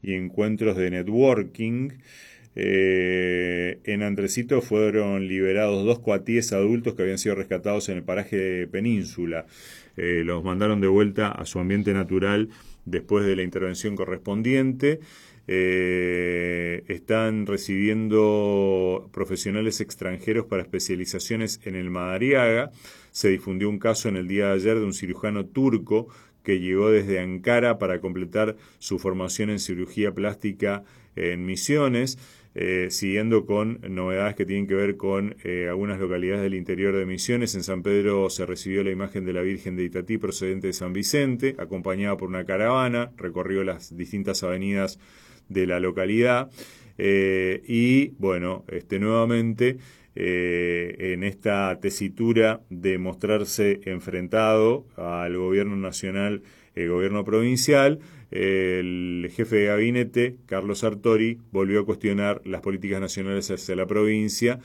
y encuentros de networking. En Andresito fueron liberados 2 coatíes adultos que habían sido rescatados en el paraje de Península. Los mandaron de vuelta a su ambiente natural después de la intervención correspondiente. Están recibiendo profesionales extranjeros para especializaciones en el Madariaga. Se difundió un caso en el día de ayer de un cirujano turco que llegó desde Ankara para completar su formación en cirugía plástica en Misiones, siguiendo con novedades que tienen que ver con algunas localidades del interior de Misiones. En San Pedro se recibió la imagen de la Virgen de Itatí procedente de San Vicente, acompañada por una caravana, recorrió las distintas avenidas de la localidad y bueno, nuevamente en esta tesitura de mostrarse enfrentado al gobierno nacional, el gobierno provincial, el jefe de gabinete, Carlos Sartori, volvió a cuestionar las políticas nacionales hacia la provincia.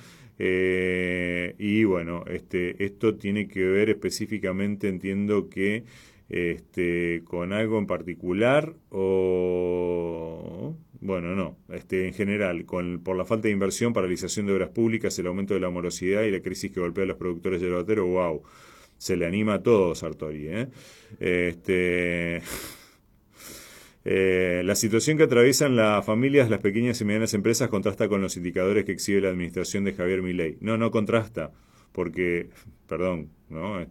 Y bueno, esto tiene que ver específicamente, entiendo que con algo en particular o bueno, no, en general, por la falta de inversión, paralización de obras públicas, el aumento de la morosidad y la crisis que golpea a los productores yerbateros. Wow, se le anima a todo Sartori, la situación que atraviesan las familias, las pequeñas y medianas empresas contrasta con los indicadores que exhibe la administración de Javier Milei. No contrasta, porque, perdón, ¿no?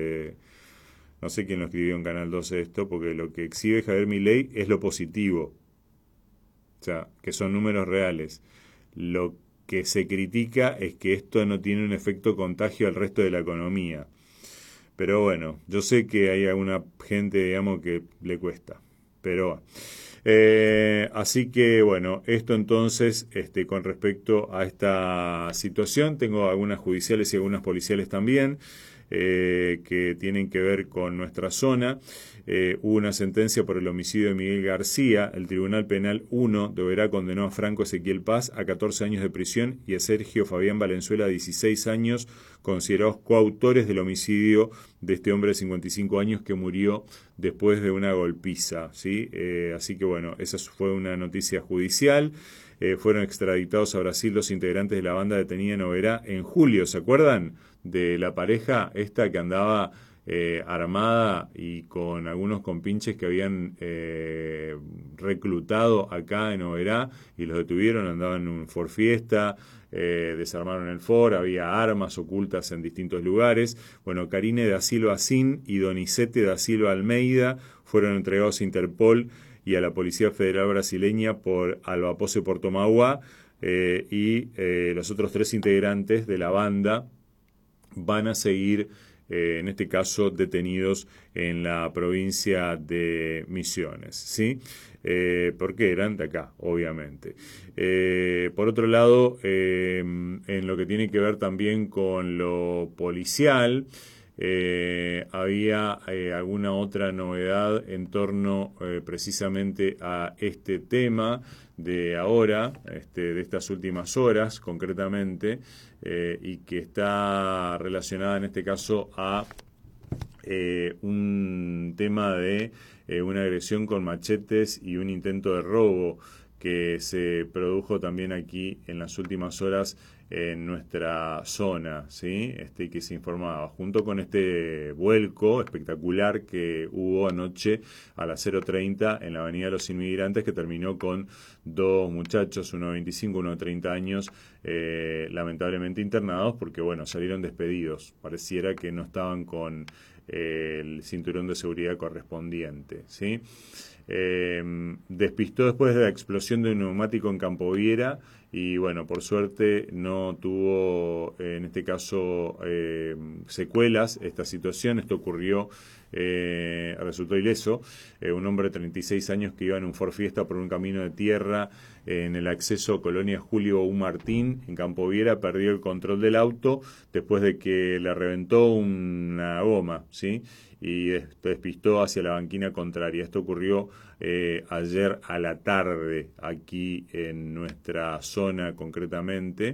No sé quién lo escribió en Canal 12 esto, porque lo que exhibe Javier Milei es lo positivo, o sea, que son números reales. Lo que se critica es que esto no tiene un efecto contagio al resto de la economía. Pero bueno, yo sé que hay alguna gente, digamos, que le cuesta. Pero así que bueno, esto entonces con respecto a esta situación, tengo algunas judiciales y algunas policiales también que tienen que ver con nuestra zona. Hubo una sentencia por el homicidio de Miguel García. El Tribunal Penal 1 de Oberá condenó a Franco Ezequiel Paz a 14 años de prisión y a Sergio Fabián Valenzuela a 16 años, considerados coautores del homicidio de este hombre de 55 años que murió después de una golpiza, ¿sí? Así que bueno, esa fue una noticia judicial. Fueron extraditados a Brasil los integrantes de la banda detenida en Oberá en julio, ¿se acuerdan? De la pareja esta que andaba armada y con algunos compinches que habían reclutado acá en Oberá y los detuvieron, andaban en un Ford Fiesta, desarmaron el Ford, había armas ocultas en distintos lugares. Bueno, Karine da Silva Sin y Donizete da Silva Almeida fueron entregados a Interpol y a la Policía Federal Brasileña por Albapose Portomagua, y los otros 3 integrantes de la banda van a seguir, en este caso, detenidos en la provincia de Misiones, ¿sí? Porque eran de acá, obviamente. Por otro lado, en lo que tiene que ver también con lo policial, había alguna otra novedad en torno precisamente a este tema de ahora, de estas últimas horas concretamente, y que está relacionada en este caso a un tema de una agresión con machetes y un intento de robo que se produjo también aquí en las últimas horas en nuestra zona, ¿sí? Que se informaba, junto con este vuelco espectacular que hubo anoche a las 0:30 en la Avenida de los Inmigrantes, que terminó con 2 muchachos, uno de 25, uno de 30 años, lamentablemente internados porque, bueno, salieron despedidos. Pareciera que no estaban con el cinturón de seguridad correspondiente, ¿sí? Despistó después de la explosión de un neumático en Campoviera y bueno, por suerte no tuvo en este caso secuelas esta situación. Esto ocurrió, resultó ileso, un hombre de 36 años que iba en un Ford Fiesta por un camino de tierra en el acceso a Colonia Julio U. Martín en Campoviera, perdió el control del auto después de que le reventó una goma, ¿sí? Y despistó hacia la banquina contraria. Esto ocurrió ayer a la tarde aquí en nuestra zona concretamente,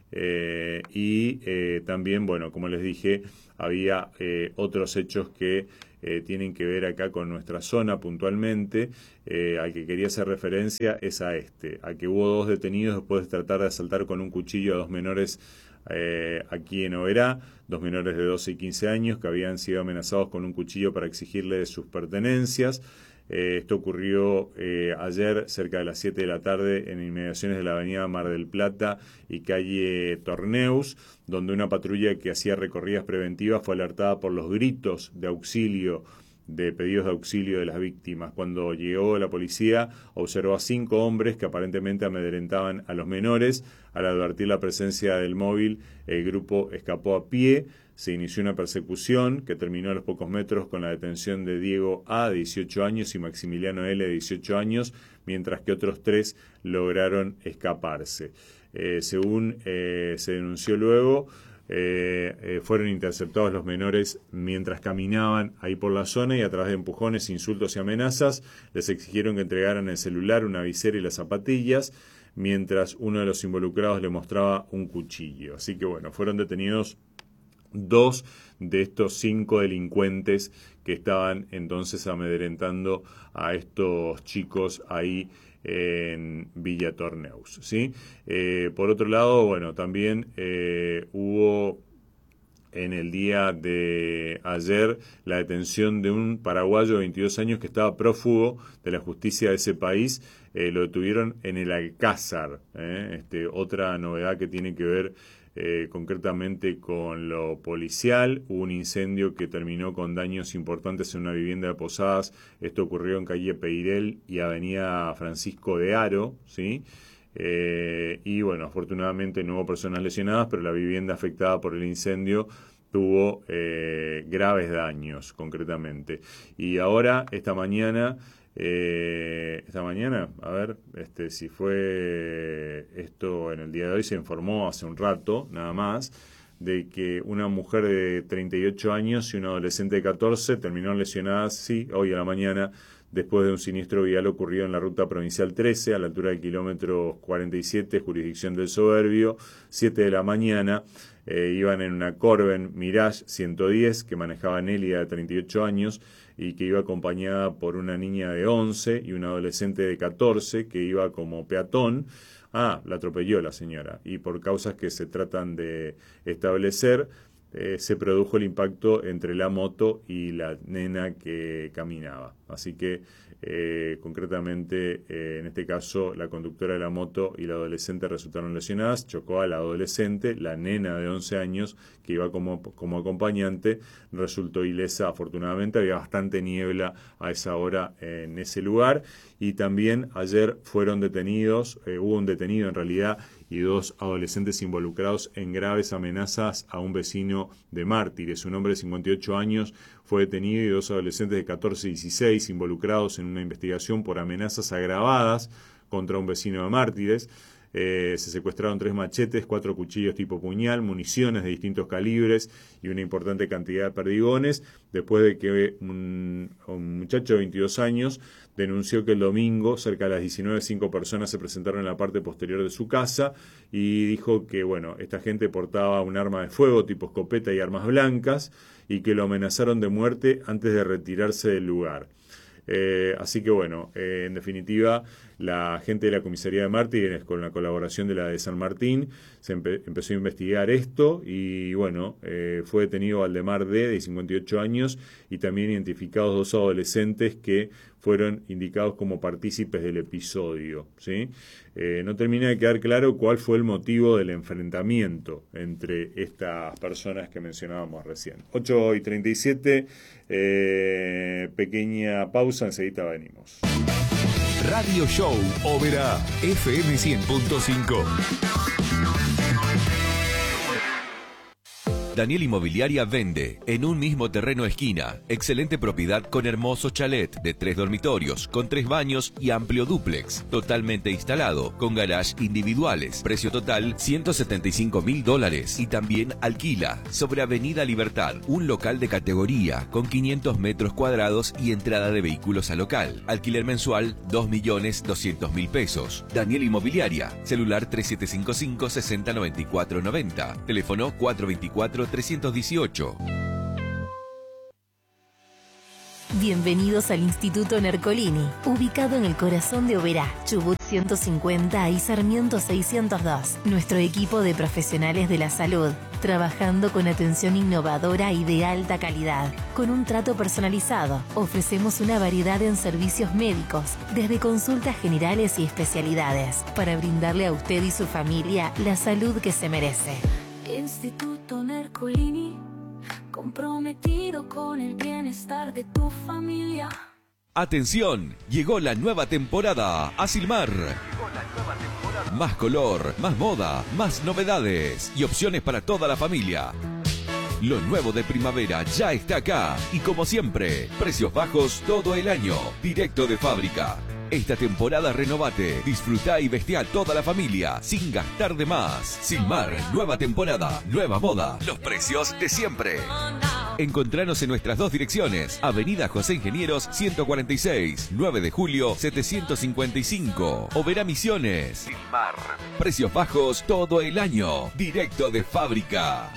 y también, bueno, como les dije, había otros hechos que tienen que ver acá con nuestra zona puntualmente. Al que quería hacer referencia es a que hubo 2 detenidos después de tratar de asaltar con un cuchillo a 2 menores aquí en Oberá, 2 menores de 12 y 15 años que habían sido amenazados con un cuchillo para exigirles sus pertenencias. Esto ocurrió ayer cerca de las 7 de la tarde en inmediaciones de la avenida Mar del Plata y calle Torneus, donde una patrulla que hacía recorridas preventivas fue alertada por los gritos de auxilio, de pedidos de auxilio de las víctimas. Cuando llegó la policía, observó a 5 hombres que aparentemente amedrentaban a los menores. Al advertir la presencia del móvil, el grupo escapó a pie. Se inició una persecución que terminó a los pocos metros con la detención de Diego A., de 18 años, y Maximiliano L., de 18 años, mientras que otros 3 lograron escaparse. Según se denunció luego, fueron interceptados los menores mientras caminaban ahí por la zona y a través de empujones, insultos y amenazas les exigieron que entregaran el celular, una visera y las zapatillas, mientras uno de los involucrados le mostraba un cuchillo. Así que bueno, fueron detenidos 2 de estos 5 delincuentes que estaban entonces amedrentando a estos chicos ahí en Villa Torneus, ¿sí? Por otro lado, bueno, también hubo en el día de ayer la detención de un paraguayo de 22 años que estaba prófugo de la justicia de ese país. Lo detuvieron en el Alcázar, otra novedad que tiene que ver concretamente con lo policial. Hubo un incendio que terminó con daños importantes en una vivienda de Posadas. Esto ocurrió en calle Peirel y avenida Francisco de Haro, ¿sí? Y bueno, afortunadamente no hubo personas lesionadas, pero la vivienda afectada por el incendio tuvo graves daños concretamente. Y ahora, esta mañana, a ver, si fue esto en el día de hoy, se informó hace un rato, nada más, de que una mujer de 38 años y un adolescente de 14 terminaron lesionadas, sí, hoy a la mañana, después de un siniestro vial ocurrido en la ruta provincial 13, a la altura del kilómetro 47, jurisdicción del Soberbio, 7 de la mañana. Iban en una Corben Mirage 110 que manejaba Nelia, de 38 años, y que iba acompañada por una niña de 11 y un adolescente de 14 que iba como peatón. La atropelló la señora, y por causas que se tratan de establecer, se produjo el impacto entre la moto y la nena que caminaba. Así que concretamente en este caso la conductora de la moto y la adolescente resultaron lesionadas. Chocó a la adolescente, la nena de 11 años que iba como acompañante resultó ilesa. Afortunadamente había bastante niebla a esa hora en ese lugar. Y también ayer fueron detenidos, hubo un detenido en realidad, y 2 adolescentes involucrados en graves amenazas a un vecino de Mártires. Un hombre de 58 años fue detenido y 2 adolescentes de 14 y 16 involucrados en una investigación por amenazas agravadas contra un vecino de Mártires. Se secuestraron 3 machetes, 4 cuchillos tipo puñal, municiones de distintos calibres y una importante cantidad de perdigones, después de que un muchacho de 22 años denunció que el domingo, cerca de las 19, 5 personas se presentaron en la parte posterior de su casa y dijo que, bueno, esta gente portaba un arma de fuego tipo escopeta y armas blancas y que lo amenazaron de muerte antes de retirarse del lugar. Así que bueno, en definitiva, la gente de la comisaría de Mártires, con la colaboración de la de San Martín, se empezó a investigar esto y bueno, fue detenido Valdemar D., de 58 años, y también identificados 2 adolescentes que fueron indicados como partícipes del episodio, ¿sí? No termina de quedar claro cuál fue el motivo del enfrentamiento entre estas personas que mencionábamos recién. 8:37, pequeña pausa, enseguida venimos. Radio Show Oberá, FM 100.5. Daniel Inmobiliaria vende en un mismo terreno esquina. Excelente propiedad con hermoso chalet de 3 dormitorios, con 3 baños y amplio dúplex. Totalmente instalado, con garage individuales. Precio total $175.000 y también alquila sobre Avenida Libertad. Un local de categoría con 500 metros cuadrados y entrada de vehículos al local. Alquiler mensual $2.200.000 pesos. Daniel Inmobiliaria. Celular 3755-609490. Teléfono 424-318. Bienvenidos al Instituto Nercolini, ubicado en el corazón de Oberá, Chubut 150 y Sarmiento 602. Nuestro equipo de profesionales de la salud, trabajando con atención innovadora y de alta calidad. Con un trato personalizado, ofrecemos una variedad en servicios médicos, desde consultas generales y especialidades, para brindarle a usted y su familia la salud que se merece. Instituto Nercolini, comprometido con el bienestar de tu familia. Atención, llegó la nueva temporada a Silmar. Más color, más moda, más novedades y opciones para toda la familia. Lo nuevo de primavera ya está acá y como siempre, precios bajos todo el año, directo de fábrica. Esta temporada renovate, disfrutá y vestí a toda la familia sin gastar de más. Silmar, nueva temporada, nueva moda, los precios de siempre. Encontranos en nuestras 2 direcciones, Avenida José Ingenieros 146, 9 de julio 755, Oberá Misiones. Silmar, precios bajos todo el año, directo de fábrica.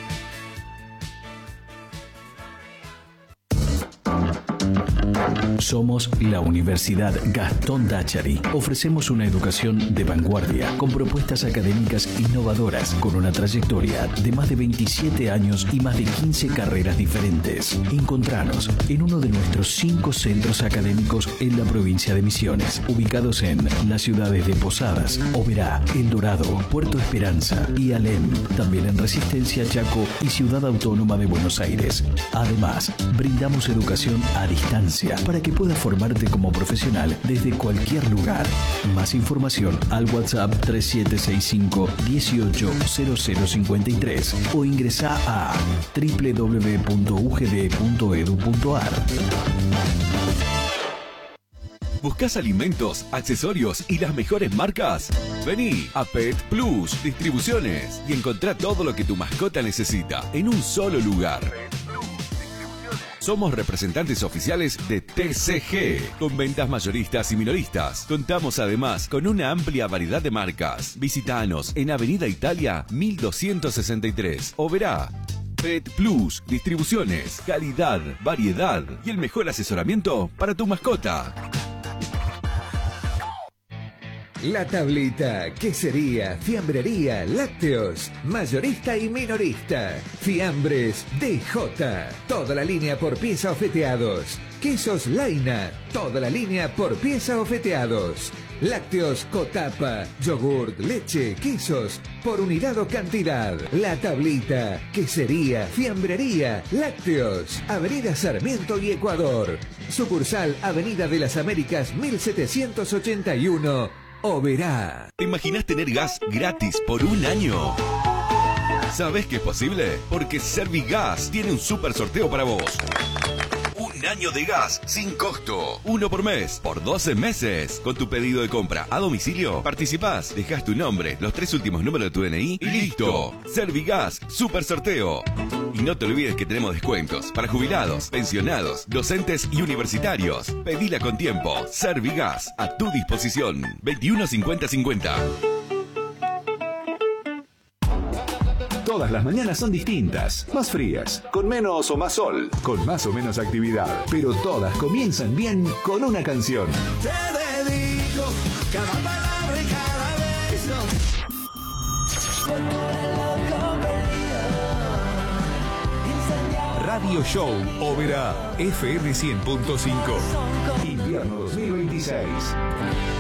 Somos la Universidad Gastón Dachary. Ofrecemos una educación de vanguardia, con propuestas académicas innovadoras, con una trayectoria de más de 27 años y más de 15 carreras diferentes. Encontranos en uno de nuestros 5 centros académicos en la provincia de Misiones, ubicados en las ciudades de Posadas, Oberá, El Dorado, Puerto Esperanza y Alem. También en Resistencia, Chaco y Ciudad Autónoma de Buenos Aires. Además, brindamos educación a distancia para que puedas formarte como profesional desde cualquier lugar. Más información al WhatsApp 3765-180053 o ingresa a www.ugd.edu.ar. ¿Buscas alimentos, accesorios y las mejores marcas? Vení a Pet Plus Distribuciones y encontrá todo lo que tu mascota necesita en un solo lugar. Somos representantes oficiales de TCG, con ventas mayoristas y minoristas. Contamos además con una amplia variedad de marcas. Visítanos en Avenida Italia 1263, Oberá. Pet Plus Distribuciones, calidad, variedad y el mejor asesoramiento para tu mascota. La Tablita, quesería, fiambrería, lácteos, mayorista y minorista. Fiambres DJ, toda la línea por pieza ofeteados. Quesos Laina, toda la línea por pieza ofeteados. Lácteos Cotapa, yogurt, leche, quesos, por unidad o cantidad. La Tablita, quesería, fiambrería, lácteos. Avenida Sarmiento y Ecuador. Sucursal Avenida de las Américas 1781. Oberá. ¿Te imaginas tener gas gratis por un año? ¿Sabes que es posible? Porque Servigas tiene un super sorteo para vos. Un año de gas sin costo. 1 por mes, por 12 meses. Con tu pedido de compra a domicilio, participás, dejás tu nombre, los 3 últimos números de tu DNI y listo. Servigas, super sorteo. Y no te olvides que tenemos descuentos para jubilados, pensionados, docentes y universitarios. Pedila con tiempo. Servigas, a tu disposición. 21 50 50. Todas las mañanas son distintas, más frías, con menos o más sol, con más o menos actividad, pero todas comienzan bien con una canción. Te dedico cada palabra y cada beso. Radio Show Oberá FM 100.5. Invierno 2026.